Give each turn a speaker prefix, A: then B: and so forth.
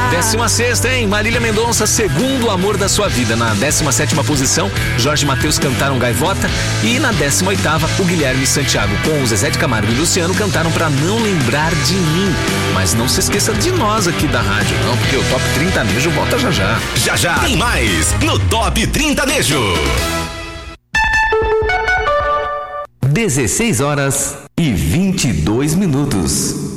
A: 16ª, hein? Marília Mendonça, Segundo Amor da Sua Vida. Na 17ª posição, Jorge e Mateus cantaram Gaivota. E na 18ª, o Guilherme Santiago com o Zezé de Camargo e Luciano cantaram Pra Não Lembrar de Mim. Mas não se esqueça de nós aqui da rádio, não, porque o Top 30 Nejo volta já já.
B: Já já tem mais no Top 30 Nejo.
C: 16h22.